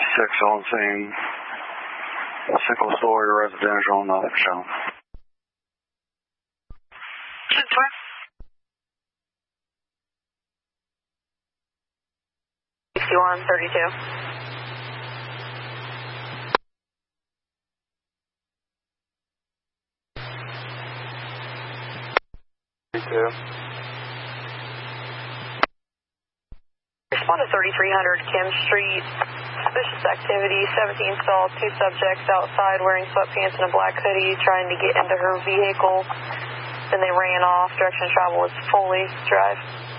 6 on scene. Single-story residential, nothing shown. 6132. 32. Respond to 3300 Kim Street. Suspicious activity. 17 saw 2 subjects outside wearing sweatpants and a black hoodie trying to get into her vehicle. Then they ran off. Direction of travel was Foley Drive.